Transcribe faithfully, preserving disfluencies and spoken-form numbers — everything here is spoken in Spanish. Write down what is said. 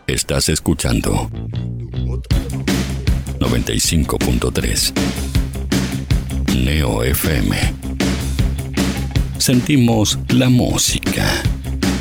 Estás escuchando noventa y cinco punto tres Neo F M. Sentimos la música.